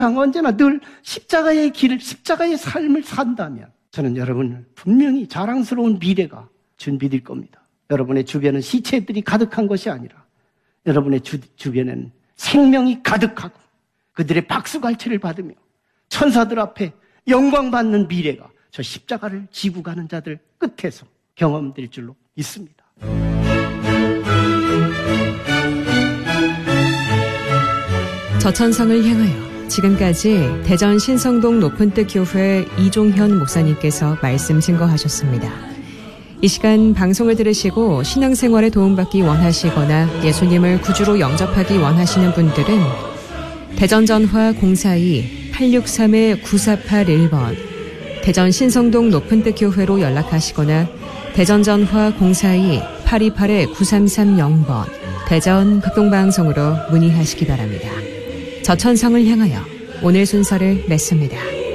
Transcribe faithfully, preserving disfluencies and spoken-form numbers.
언제나 늘 십자가의 길, 십자가의 삶을 산다면 저는 여러분을 분명히 자랑스러운 미래가 준비될 겁니다. 여러분의 주변은 시체들이 가득한 것이 아니라 여러분의 주, 주변에는 생명이 가득하고 그들의 박수갈채를 받으며 천사들 앞에 영광받는 미래가 저 십자가를 지고 가는 자들 끝에서 경험될 줄로 믿습니다. 저천성을 향하여 지금까지 대전 신성동 높은뜻 교회 이종현 목사님께서 말씀 증거하셨습니다. 이 시간 방송을 들으시고 신앙생활에 도움받기 원하시거나 예수님을 구주로 영접하기 원하시는 분들은 대전전화 공사이 팔육삼 구사팔일 번 대전 신성동 높은뜻 교회로 연락하시거나 대전전화 공사이 팔이팔 구삼삼영 번 대전 극동방송으로 문의하시기 바랍니다. 저천성을 향하여 오늘 순서를 맺습니다.